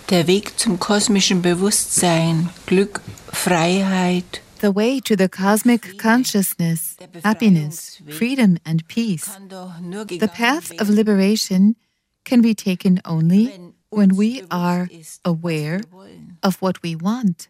Der Weg zum kosmischen Bewusstsein, Glück, Freiheit. The way to the cosmic consciousness, happiness, freedom, and peace. The path of liberation can be taken only when we are aware of what we want.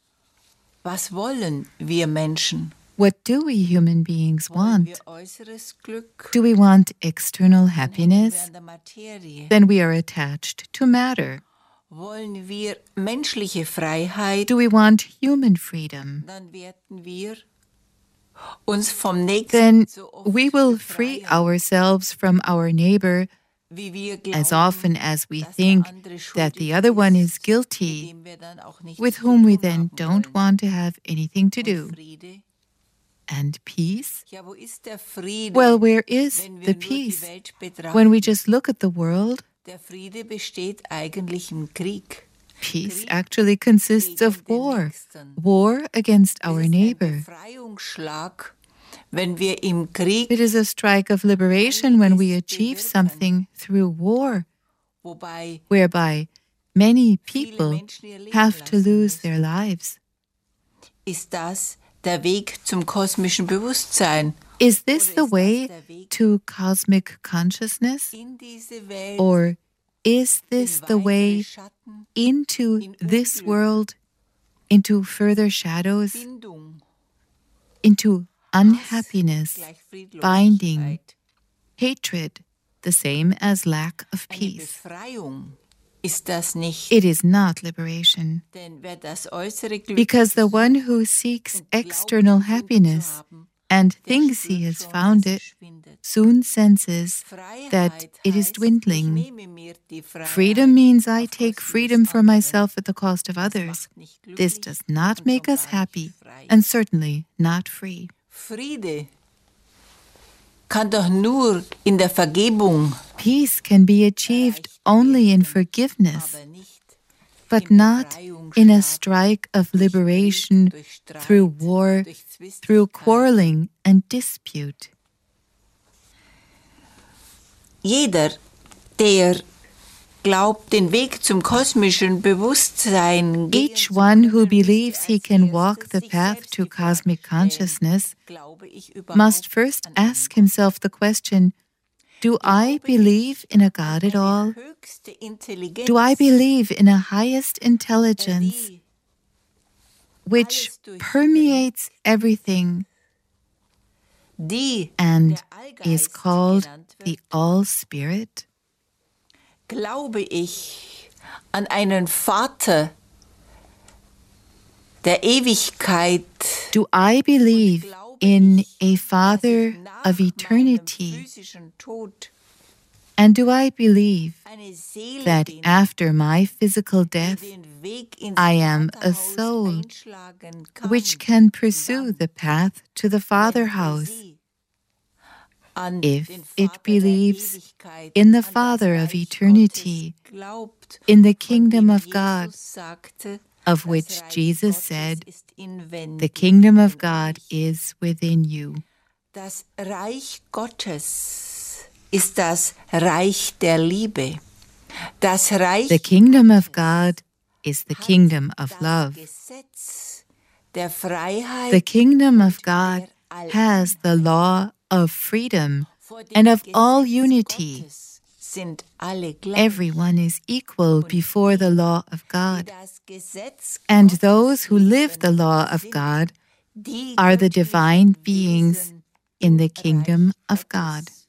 Was wollen wir Menschen? What do we human beings want? Do we want external happiness? Then we are attached to matter. Wollen wir menschliche Freiheit? Do we want human freedom? Dann werden wir uns vom Nächsten Then so we will free ourselves from our neighbor wie wir as glauben, often as we dass der think andere that schuldig the other one is ist, guilty, mit dem wir dann auch nichts with zu whom we tun then haben don't wollen. want to have anything to do. Und Friede? And peace? Ja, wo ist der Friede, Well, where is wenn wir the nur die peace Welt betrachten? when we just look at the world? Der Friede besteht eigentlich im Krieg. Peace actually consists of war, war against our Es ist ein neighbor. Befreiungsschlag, wenn wir im Krieg, It is a strike of liberation when we achieve something through war, wobei whereby many viele people Menschen ihr Leben have to lassen lose their lives. ist das der Weg zum kosmischen Bewusstsein, Is this the Oder ist way das der Weg to cosmic consciousness? in diese Welt, Or is this in the way weitere Schatten, into in this Unglück, world, into further shadows, Bindung, into unhappiness, gleich binding, Friedlosigkeit? hatred, the same as lack of Eine peace? Befreiung ist das nicht, It is not liberation, denn wer das äußere Glück because the one who seeks external happiness and thinks he has found it soon senses that it is dwindling. Freedom means I take freedom for myself at the cost of others. This does not make us happy and certainly not free. Friede kann doch nur in der Vergebung, Peace can be achieved only in forgiveness, aber nicht but not in a strike of liberation durch Streit, through war, durch through Zwistigkeit. quarreling and dispute. Jeder, der glaubt, den Weg zum kosmischen Bewusstsein gehen Each zu one who können, believes he als can walk erstes the sich path selbst to die Frage cosmic stellen, consciousness glaube ich must überhaupt first an einen ask Gott? himself the question, do I believe in a God at all? Eine höchste Intelligenz, Do I believe in a highest intelligence die which permeates everything die and der Allgeist is called genannt wird? the All-Spirit? Glaube ich an einen Vater der Ewigkeit, Do I believe in a Father nach of meinem eternity? physischen Tod And do I believe eine Seele that bin, after my physical die death, den Weg ins I am a Vaterhaus soul einschlagen kann, which can pursue the path to the Father wenn house sie an if den it Vater der believes Ewigkeit, in the an das Father of Reich eternity, Gottes glaubt, in the von kingdom dem of God, Jesus sagte, of das which Reich Jesus Gottes said, ist inwendig the kingdom of in God euch. is within you. Das Reich Gottes ist das Reich der Liebe. Das Reich The kingdom of God is the hat kingdom of das love. Gesetz der Freiheit The kingdom of und God der has the law of freedom Vor dem and of Gesetz all unity. Gottes sind alle gleich. Everyone is equal before the law of Die God. das Gesetz And Gottes those who live the leben, law of sind God die are the göttlichen divine beings Wesen in im the kingdom Reich of God. Gottes.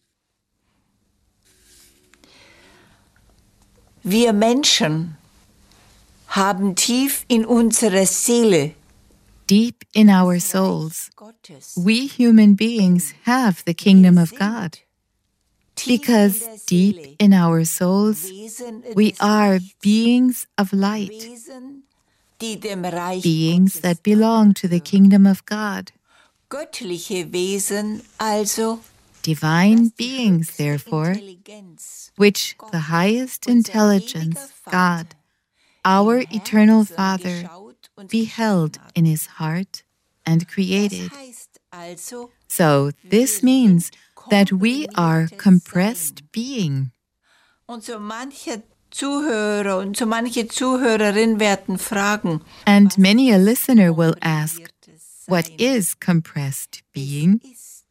Wir Menschen haben tief in unserer Seele Deep in our das souls, Reich Gottes. we human beings have the kingdom of God. Tief Because in der deep Seele in our souls, Wesen we des are Lichts, beings of light, Wesen, die dem Reich beings Gottes that belong to the angehören. kingdom of God. Göttliche Wesen also, Divine dass die beings, höchste therefore, Intelligenz, which Gott, the highest unser intelligence, ewiger God, Vater, our im eternal Herzen Father, geschaut und beheld geschaffen hat. in his heart and Das created. heißt also, So this means that we are compressed being. und so mancher Zuhörer und so manche Zuhörerin werden fragen, And many a listener will ask, what is compressed being?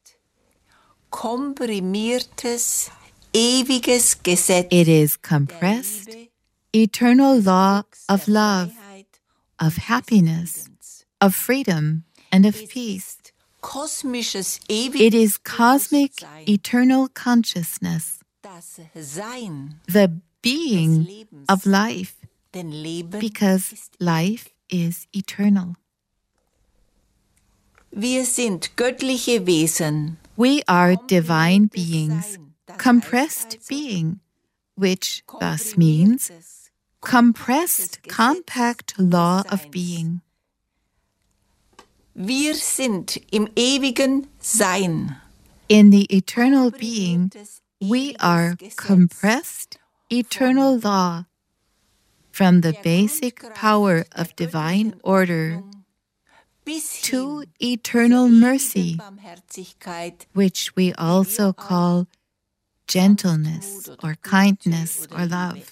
Komprimiertes, ewiges Gesetz. It is compressed, eternal law of love, of happiness, of freedom, and of peace. Kosmisches, It is cosmic, eternal consciousness, das Sein, the being of life, denn Leben because ist life is eternal. Wir sind göttliche Wesen. We are divine beings, compressed being, which thus means compressed, compact law of being. Wir sind im ewigen Sein. In the eternal being, we are compressed, eternal law, from the basic power of divine order to eternal mercy, which we also call gentleness or kindness or love.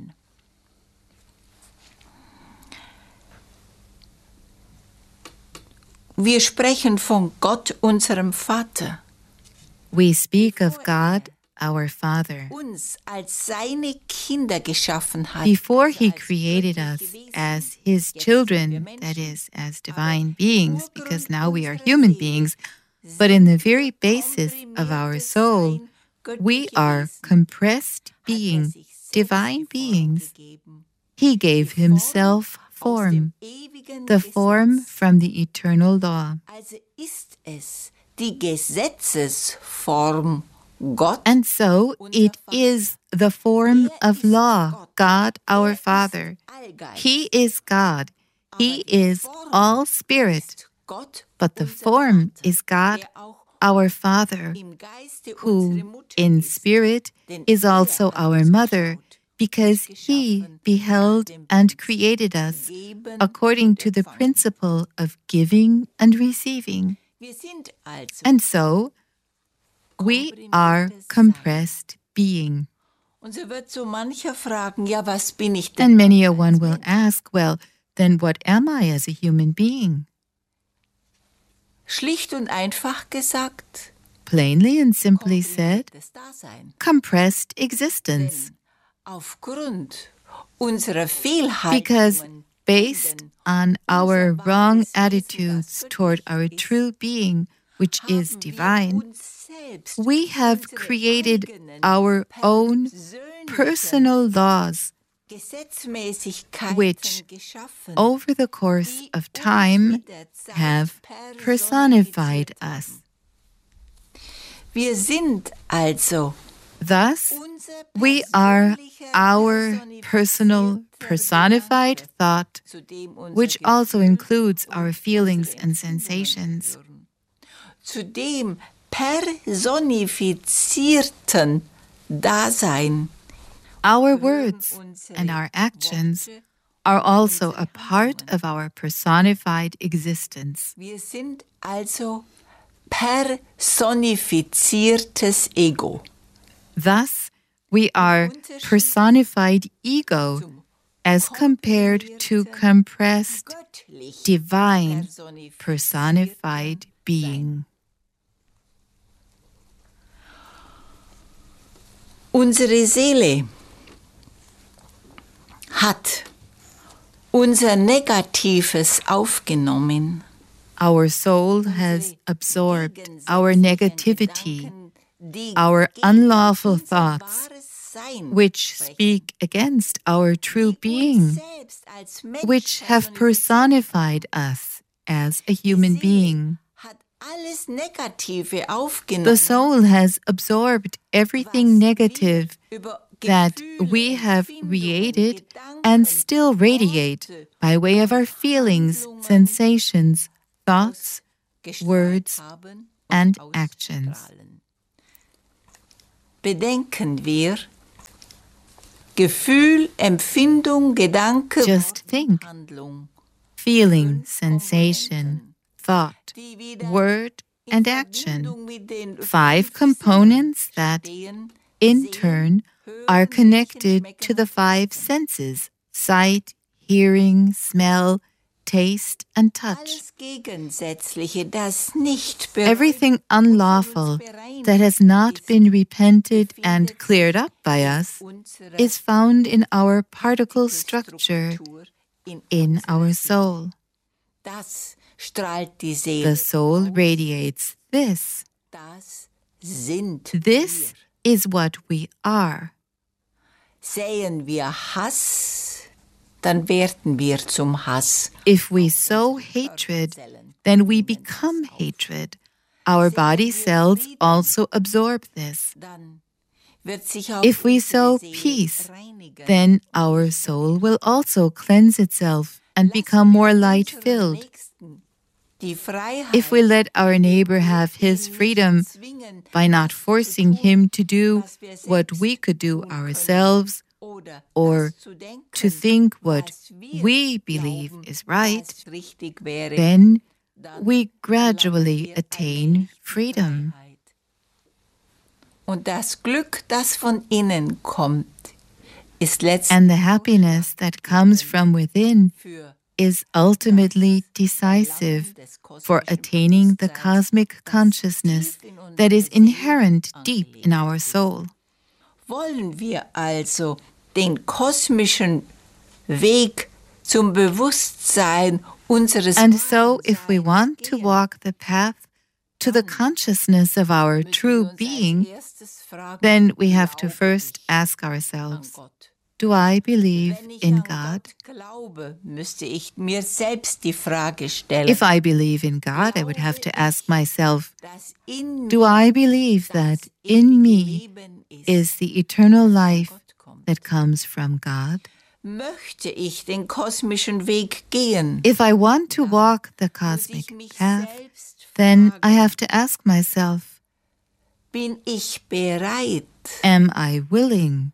Wir sprechen von Gott, unserem Vater. We speak of God, our Father. Uns als seine Kinder geschaffen hat. Before He created us as His children, that is, as divine beings, because now we are human beings, but in the very basis of our soul, we are compressed being, divine beings. He gave Himself form, the form from the eternal law. Also ist es die Gesetzesform Gott. And so it is the form of law, God our Father. He is God. He is all spirit. But the form is God our Father, who in spirit is also our mother, because He beheld and created us according to the principle of giving and receiving. And so, we are compressed being. And many a one will ask, well, then what am I as a human being? Schlicht und einfach gesagt, plainly and simply said, compressed existence. Because based on our wrong attitudes toward our true being, which is divine, we have created our own personal laws, which, over the course of time, have personified us. Thus, we are our personal personified thought, which also includes our feelings and sensations. Zu dem personifizierten Dasein. Our words and our actions are also a part of our personified existence. Wir sind also personifiziertes Ego. Thus, we are personified ego as compared to compressed, divine, personified being. Unsere Seele hat unser Negatives aufgenommen. Our soul has absorbed our negativity, our unlawful thoughts, which speak against our true being, which have personified us as a human being. The soul has absorbed everything negative that we have created and still radiate by way of our feelings, sensations, thoughts, words, and actions. Bedenken wir, Gefühl, Empfindung, Gedanke, just think, feeling, sensation, thought, word, and action. 5 components that, in turn, are connected to the 5 senses: sight, hearing, smell, taste, and touch. Everything unlawful that has not been repented and cleared up by us is found in our particle structure, in our soul. The soul radiates this. This is what we are. Säen wir Hass, dann werden wir zum Hass. If we sow hatred, then we become hatred. Our body cells also absorb this. If we sow peace, then our soul will also cleanse itself and become more light-filled. If we let our neighbor have his freedom by not forcing him to do what we could do ourselves, or to think what we believe is right, then we gradually attain freedom. Und das Glück, das von innen kommt, ist And the happiness that comes from within is ultimately decisive for attaining the cosmic consciousness that is inherent deep in our soul. Wollen wir also den kosmischen Weg zum Bewusstsein unseres And so, if we want to walk the path to the consciousness of our true being, then we have to first ask ourselves, do I believe in God? If I believe in God, I would have to ask myself, do I believe that in me is the eternal life that comes from God? If I want to walk the cosmic path, then I have to ask myself, am I willing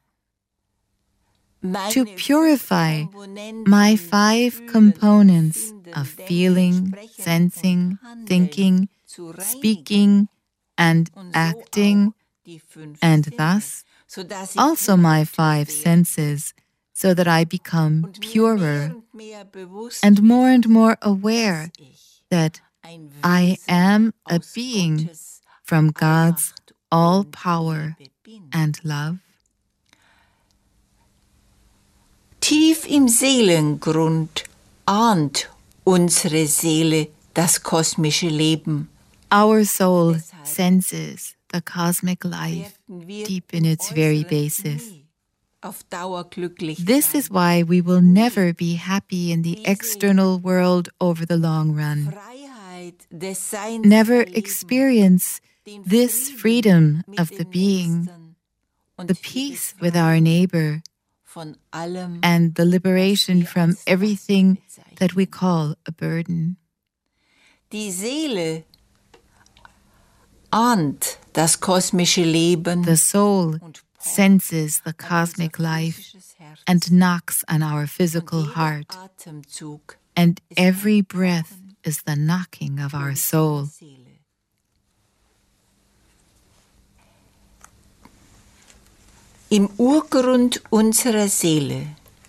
to purify my 5 components of feeling, sensing, thinking, speaking, and acting, and thus also my 5 senses, so that I become purer and more aware that I am a being from God's all power and love? Tief im Seelengrund ahnt unsere Seele das kosmische Leben. Our soul senses the cosmic life deep in its very basis. This is why we will never be happy in the external world over the long run. Never experience this freedom of the being, the peace with our neighbor, and the liberation from everything that we call a burden. Die Seele ahnt das kosmische Leben. The soul senses the cosmic life and knocks on our physical heart, and every breath is the knocking of our soul. Im Urgrund unserer Seele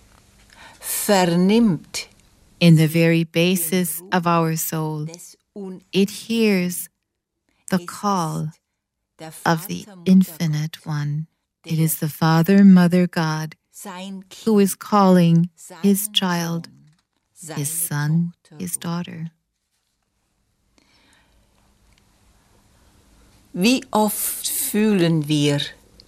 vernimmt in the very basis of our soul, it hears the call of the Infinite One. It is the Father, Mother, God, who is calling His child, His son, His daughter. Wie oft fühlen wir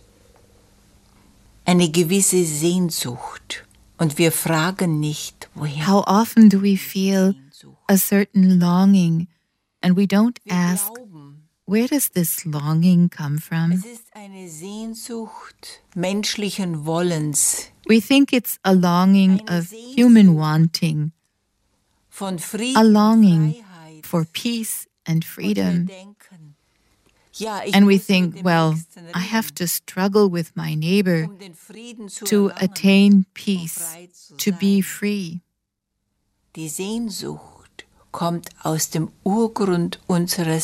eine gewisse Sehnsucht und wir fragen nicht, woher. How often do we feel a certain longing and we don't ask, where does this longing come from? Es ist eine Sehnsucht menschlichen Wollens. We think it's a longing of human wanting, von Frieden, a longing Freiheit, for peace and freedom. Ja, and we think, well, I have to struggle with my neighbor to attain peace, to be free. Die Sehnsucht kommt aus dem Urgrund unserer